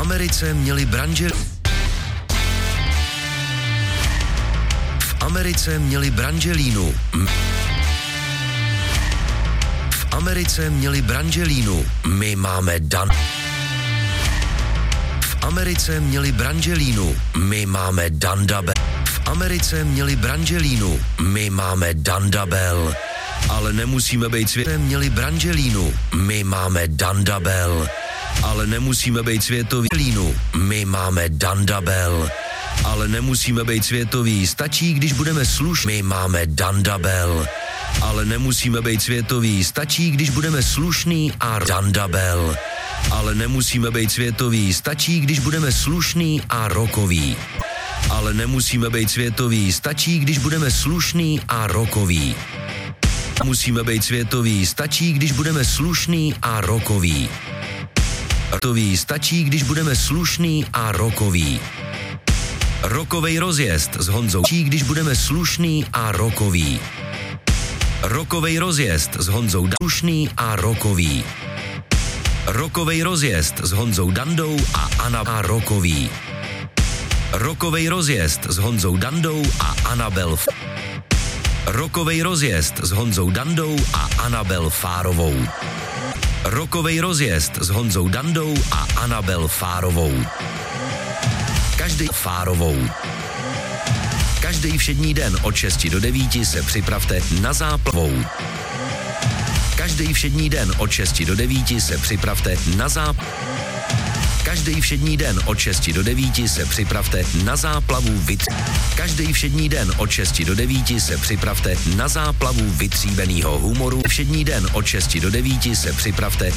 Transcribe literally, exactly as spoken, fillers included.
Americe měli branže... V Americe měli branželínu. V Americe měli branželínu. My máme Dan... V Americe měli branželínu. My máme Dandabel. V Americe měli branželínu. My máme Dandabel. Ale nemusíme být světový. Měli branželínu. My máme Dandabel. Ale nemusíme být světový. My máme Dandabel. Ale nemusíme být světový. Stačí, když budeme slušní. My máme Dandabel. Ale nemusíme být světový. Stačí, když budeme slušný a Dandabel. Ale nemusíme být světový. Stačí, když budeme slušný a rokový. Ale nemusíme být světový. Stačí, když budeme slušný a rokový. Musíme být světový. Stačí, když budeme slušný a rokový. Rokový stačí, když budeme slušný a rokový. Rokovej rozjezd s Honzou. Stačí, když budeme slušný a rokový. Rokovej rozjezd s Honzou. Slušný a rokový. Rokovej rozjezd s Honzou Dandou a Ana a rokový. Rokovej rozjezd s Honzou Dandou a Anabel. Rokovej rozjezd s Honzou Dandou a Anabel Fárovou. Rokovej rozjezd s Honzou Dandou a Anabel Fárovou. Každý Fárovou. Každý všední den od šesti do devíti se připravte na záplavou. Každý všední den od šesti do devíti se připravte na záplavu. Každý všední den od šesti do devíti se připravte na záplavu vytří. Každý všední den od šesti do devíti se připravte na záplavu vytříbeného humoru. Všední den od šesti do devíti se připravte